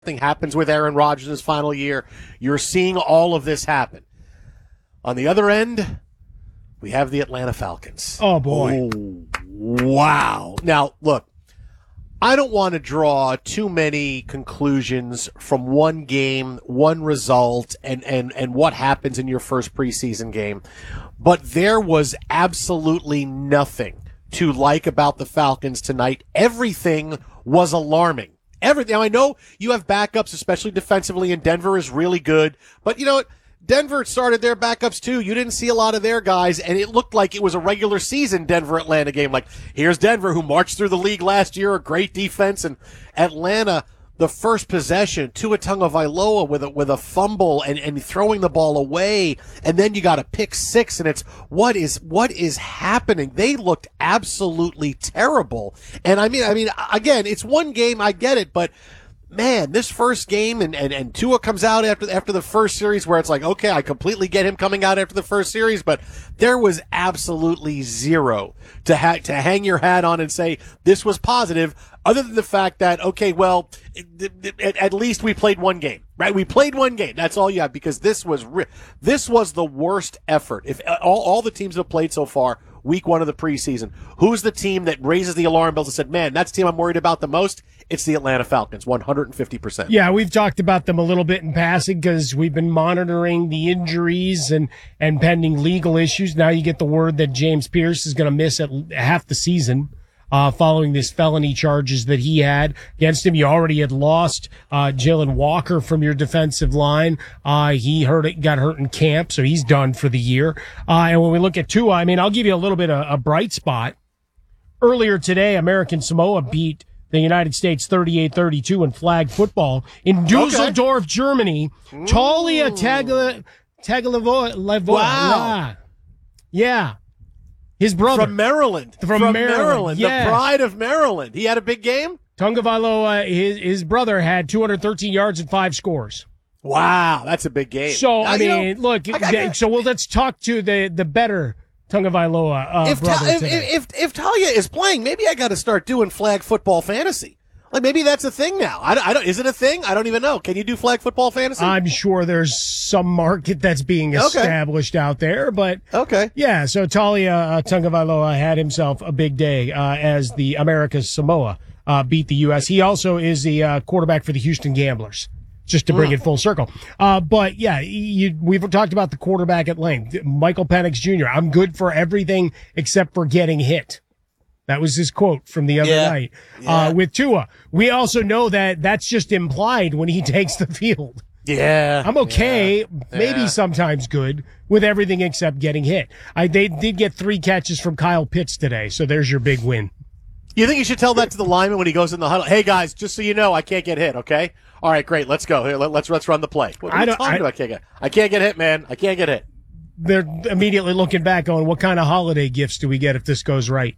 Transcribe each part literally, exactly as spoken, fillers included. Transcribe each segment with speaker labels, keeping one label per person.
Speaker 1: Something happens with Aaron Rodgers in his final year. You're seeing all of this happen. On the other end, we have the Atlanta Falcons.
Speaker 2: Oh, boy.
Speaker 1: Oh, wow. Now, look, I don't want to draw too many conclusions from one game, one result, and, and, and what happens in your first preseason game. But there was absolutely nothing to like about the Falcons tonight. Everything was alarming. Everything. Now, I know you have backups, especially defensively, and Denver is really good. But you know what? Denver started their backups too. You didn't see a lot of their guys, and it looked like it was a regular season Denver-Atlanta game. Like, here's Denver, who marched through the league last year, a great defense, and Atlanta, the first possession, Tua Tagovailoa with a, with a fumble and, and throwing the ball away, and then you got a pick six, and it's, what is, what is happening? They looked absolutely terrible. And I mean, I mean, again, it's one game, I get it, but man, this first game, and, and, and Tua comes out after after the first series where it's like, okay, I completely get him coming out after the first series, but there was absolutely zero to ha- to hang your hat on and say this was positive, other than the fact that, okay, well, at, at least we played one game, right? We played one game. That's all you have, because this was re- this was the worst effort. If all, all the teams have played so far, week one of the preseason, who's the team that raises the alarm bells and said, man, that's the team I'm worried about the most? It's the Atlanta Falcons, one hundred fifty percent.
Speaker 2: Yeah, we've talked about them a little bit in passing because we've been monitoring the injuries and, and pending legal issues. Now you get the word that James Pierce is going to miss at half the season uh, following this felony charges that he had against him. You already had lost uh, Jalen Walker from your defensive line. Uh, he hurt it, got hurt in camp, so he's done for the year. Uh, and when we look at Tua, I mean, I'll give you a little bit of a bright spot. Earlier today, American Samoa beat the United States thirty-eight thirty-two in flag football in Dusseldorf, okay. Germany. Mm. Talia Tagovailoa. Tagovailoa.
Speaker 1: Wow.
Speaker 2: Yeah. His brother.
Speaker 1: From Maryland.
Speaker 2: From,
Speaker 1: From
Speaker 2: Maryland.
Speaker 1: Maryland.
Speaker 2: Yes.
Speaker 1: The pride of Maryland. He had a big game?
Speaker 2: Tagovailoa, his, his brother had two hundred thirteen yards and five scores.
Speaker 1: Wow. That's a big game.
Speaker 2: So,
Speaker 1: now,
Speaker 2: I mean,
Speaker 1: you know,
Speaker 2: look,
Speaker 1: I, I, I,
Speaker 2: so well, let's talk to the, the better Tagovailoa uh,
Speaker 1: if,
Speaker 2: brother
Speaker 1: ta- if,
Speaker 2: today.
Speaker 1: if, if, if Talia is playing, maybe I got to start doing flag football fantasy. Like, maybe that's a thing now. I don't, I don't, is it a thing? I don't even know. Can you do flag football fantasy?
Speaker 2: I'm sure there's some market that's being established okay. out there, but
Speaker 1: okay.
Speaker 2: Yeah, so Talia uh, Tagovailoa had himself a big day uh, as the America's Samoa uh, beat the U S. He also is the uh, quarterback for the Houston Gamblers, just to bring mm. it full circle. Uh, but yeah, you, we've talked about the quarterback at length. Michael Penix Junior I'm good for everything except for getting hit. That was his quote from the other
Speaker 1: yeah.
Speaker 2: night
Speaker 1: yeah.
Speaker 2: uh, with Tua. We also know that that's just implied when he takes the field.
Speaker 1: Yeah.
Speaker 2: I'm okay,
Speaker 1: yeah.
Speaker 2: maybe
Speaker 1: yeah.
Speaker 2: sometimes good, with everything except getting hit. I They did get three catches from Kyle Pitts today, so there's your big win.
Speaker 1: You think you should tell that to the lineman when he goes in the huddle? Hey, guys, just so you know, I can't get hit, okay? All right, great, let's go. Here, let, let's let's run the play. What, what I, don't, I, I, can't get, I can't get hit, man. I can't get hit.
Speaker 2: They're immediately looking back on what kind of holiday gifts do we get if this goes right?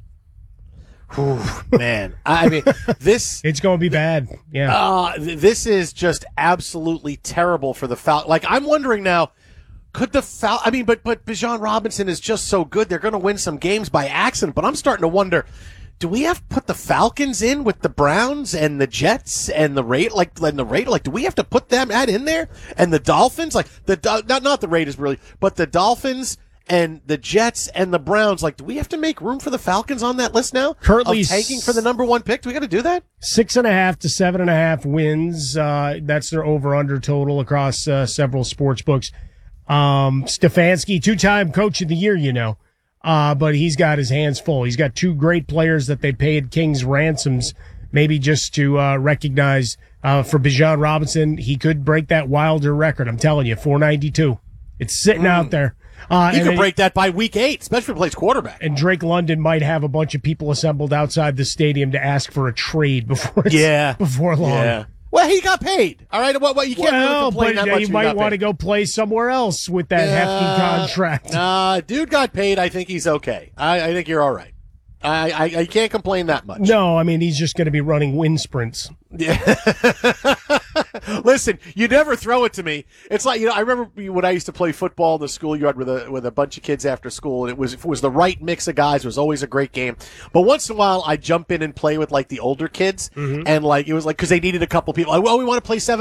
Speaker 1: Ooh, man, I mean, this...
Speaker 2: It's going to be bad, yeah.
Speaker 1: Uh, this is just absolutely terrible for the Falcons. Like, I'm wondering now, could the Fal... I mean, but, but Bijan Robinson is just so good, they're going to win some games by accident, but I'm starting to wonder, do we have to put the Falcons in with the Browns and the Jets and the Raiders? Like, and the Raiders, like, do we have to put them that in there? And the Dolphins? Like, the not, not the Raiders, really, but the Dolphins... And the Jets and the Browns, like, do we have to make room for the Falcons on that list now?
Speaker 2: Currently
Speaker 1: of tanking for the number one pick? Do we got to do that?
Speaker 2: Six and a half to seven and a half wins. Uh, that's their over-under total across uh, several sports books. Um, Stefanski, two-time coach of the year, you know. Uh, but he's got his hands full. He's got two great players that they paid King's ransoms, maybe just to uh, recognize uh, for Bijan Robinson. He could break that Wilder record. I'm telling you, four ninety-two. It's sitting mm. out there. Uh,
Speaker 1: he could break that by week eight, especially if he plays quarterback.
Speaker 2: And Drake London might have a bunch of people assembled outside the stadium to ask for a trade before it's,
Speaker 1: yeah.
Speaker 2: before long.
Speaker 1: Yeah. Well, he got paid. All right, well, well you can't
Speaker 2: well,
Speaker 1: really complain
Speaker 2: but
Speaker 1: that much.
Speaker 2: You might want to go play somewhere else with that
Speaker 1: yeah,
Speaker 2: hefty contract.
Speaker 1: Nah, dude got paid. I think he's okay. I, I think you're all right. I, I, I can't complain that much.
Speaker 2: No, I mean, he's just going to be running wind sprints.
Speaker 1: Yeah. Listen, you never throw it to me. It's like, you know, I remember when I used to play football in the schoolyard with a with a bunch of kids after school, and it was if it was the right mix of guys, it was always a great game. But once in a while, I'd jump in and play with like the older kids, mm-hmm. and like it was like because they needed a couple people. Like, well, we want to play seven